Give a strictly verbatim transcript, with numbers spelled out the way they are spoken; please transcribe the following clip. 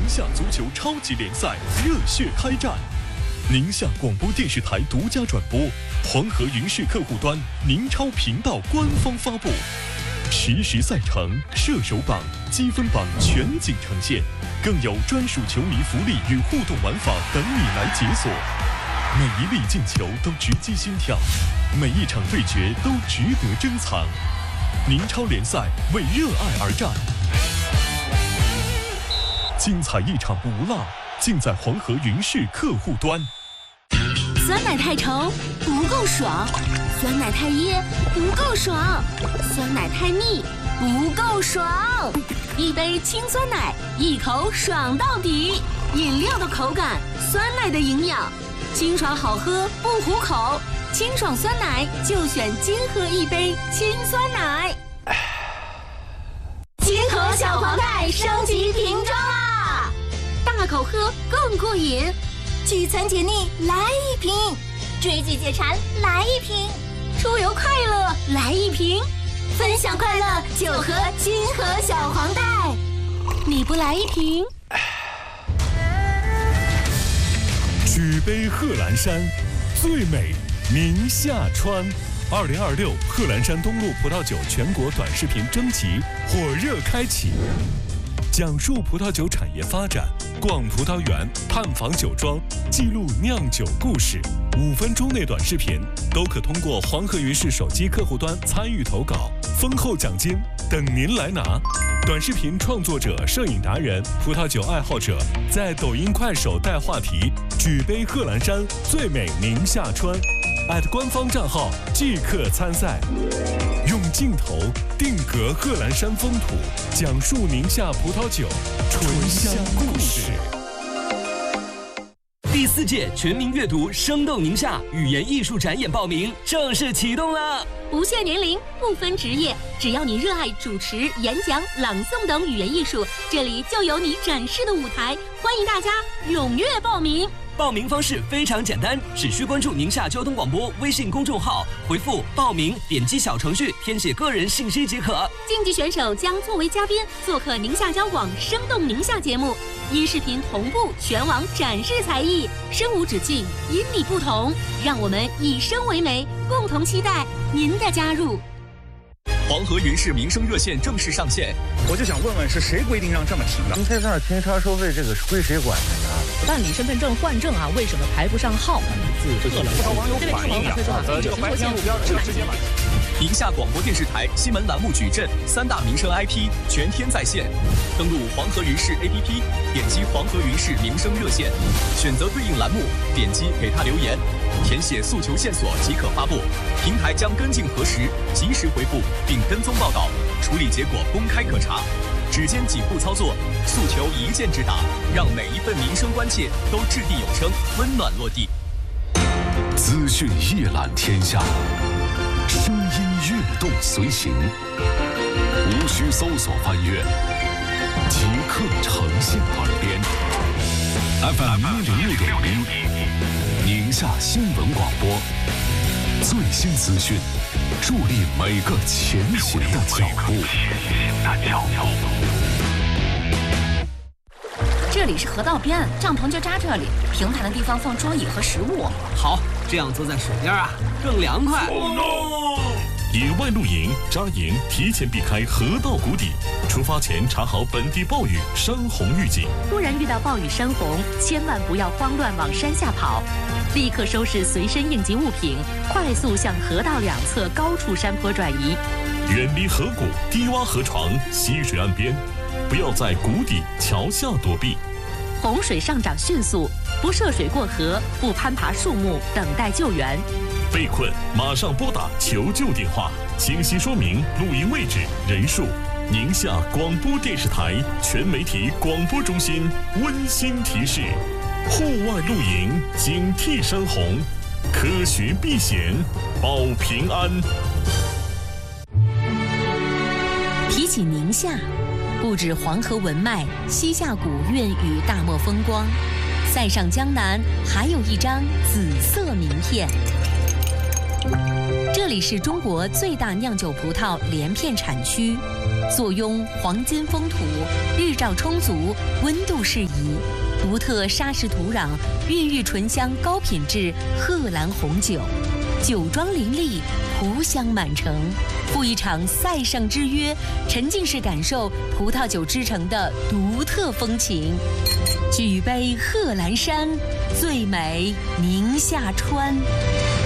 夏足球超级联赛热血开战，宁夏广播电视台独家转播，黄河云视客户端宁超频道官方发布，实时赛程、射手榜、积分榜全景呈现，更有专属球迷福利与互动玩法等你来解锁。每一粒进球都直击心跳，每一场对决都值得珍藏。宁超联赛为热爱而战，精彩一场不落，尽在黄河云视客户端。 酸奶太稠不够爽，酸奶太噎不够爽，酸奶太腻不够爽。一杯清酸奶，一口爽到底。饮料的口感，酸奶的营养，清爽好喝不糊口。清爽酸奶就选金河一杯清酸奶。金河小黄袋升级瓶装啦，大口喝更过瘾。聚餐解腻来一瓶，追剧解馋来一瓶，出游快乐来一瓶，分享快乐就喝金河小黄袋。你不来一瓶？ 举杯贺兰山，最美宁夏川。二零二六贺兰山东路葡萄酒全国短视频征集火热开启，讲述葡萄酒产业发展，逛葡萄园，探访酒庄，记录酿酒故事。五分钟内短视频都可通过黄河云视手机客户端参与投稿，丰厚奖金等您来拿。短视频创作者、摄影达人、葡萄酒爱好者在抖音、快手带话题，举杯贺兰山，最美宁夏川。@官方账号即刻参赛，用镜头定格贺兰山风土，讲述宁夏葡萄酒醇香故事。 第四届全民阅读生动宁夏语言艺术展演报名正式启动了， 不限年龄，不分职业，只要你热爱主持、演讲、朗诵等语言艺术，这里就有你展示的舞台。欢迎大家踊跃报名。 报名方式非常简单，只需关注宁夏交通广播微信公众号，回复报名，点击小程序填写个人信息即可。 竞技选手将作为嘉宾做客宁夏交广生动宁夏节目，音视频同步全网展示才艺，声无止境，因你不同，让我们以声为媒，共同期待您的加入。 黄河云视民生热线正式上线， 我就想问问，是谁规定让这么停的？ 您在这儿停车收费，这个是归谁管的呀？ 办理身份证换证啊，为什么排不上号？ 不少网友反映啊，这个白天路边这个直接买。 宁夏广播电视台新闻栏目矩阵三大民生 I P 全天在线，登录黄河云视 A P P， 点击黄河云视民生热线，选择对应栏目，点击给他留言，填写诉求线索即可发布，平台将跟进核实，及时回复并跟踪报道，处理结果公开可查。指尖几步操作，诉求一键直达，让每一份民生关切都掷地有声，温暖落地。 资讯一览天下，声音跃动随行，无需搜索翻阅，即刻呈现耳边。F M 一零六点一，宁夏新闻广播，最新资讯，助力每个前行的脚步。 这里是河道边，帐篷就扎这里，平坦的地方放桌椅和食物。 好，这样坐在水边啊，更凉快。 Oh no! 野外露营扎营，提前避开河道谷底，出发前查好本地暴雨、山洪预警。 突然遇到暴雨山洪，千万不要慌乱往山下跑，立刻收拾随身应急物品，快速向河道两侧高处山坡转移， 远离河谷、低洼河床、溪水岸边，不要在谷底、桥下躲避。 洪水上涨迅速，不涉水过河，不攀爬树木，等待救援。 被困马上拨打求救电话，信息说明露营位置、人数。宁夏广播电视台全媒体广播中心温馨提示：户外露营，警惕山洪，科学避险，保平安。 提起宁夏，不止黄河文脉、西夏古韵与大漠风光，塞上江南还有一张紫色名片。 这里是中国最大酿酒葡萄连片产区，坐拥黄金风土，日照充足，温度适宜，独特沙石土壤孕育醇香高品质贺兰红酒，酒庄林立，葡香满城，赴一场赛上之约，沉浸式感受葡萄酒之城的独特风情。举杯贺兰山，最美宁夏川。